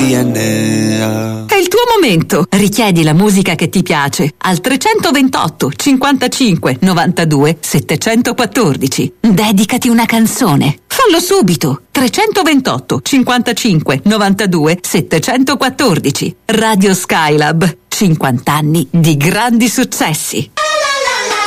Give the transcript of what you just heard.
DNA. È il tuo momento. Richiedi la musica che ti piace al 328 55 92 714. Dedicati una canzone. Fallo subito. 328 55 92 714. Radio Skylab. 50 anni di grandi successi.